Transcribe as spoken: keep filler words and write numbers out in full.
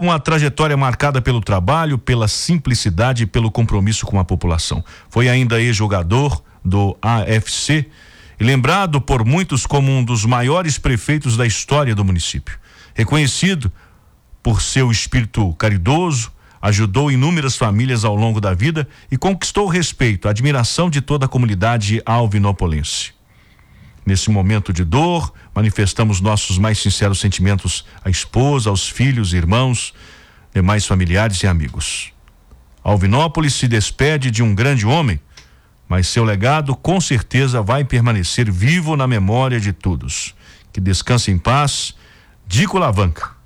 uma trajetória marcada pelo trabalho, pela simplicidade e pelo compromisso com a população. Foi ainda ex-jogador do A F C e lembrado por muitos como um dos maiores prefeitos da história do município. Reconhecido por seu espírito caridoso, ajudou inúmeras famílias ao longo da vida e conquistou o respeito, a admiração de toda a comunidade alvinopolense. Nesse momento de dor, manifestamos nossos mais sinceros sentimentos à esposa, aos filhos, irmãos, demais familiares e amigos. Alvinópolis se despede de um grande homem, mas seu legado com certeza vai permanecer vivo na memória de todos. Que descanse em paz, Dico Lavanca.